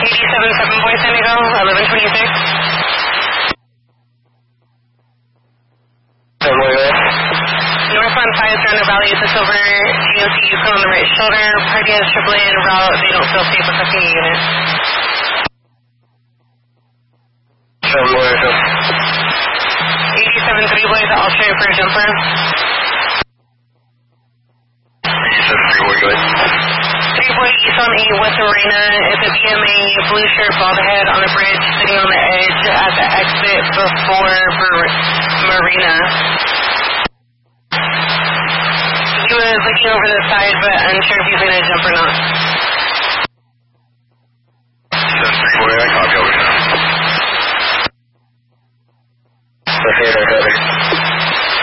87-7 Boy San Diego, 1126. Northbound 5 Surrender Valley, it's a silver GOC Yukon on the right shoulder. Party has AAA en route. They don't feel safe requesting a unit. 87-3 Boy, the alternate for a jumper. 87-3 Boy, go ahead. 3 Boy East on 8 West Marina. It's a BMA blue shirt bald head on a bridge sitting on the edge at the exit before Marina. He was looking over the side, but unsure if he's going to jump or not.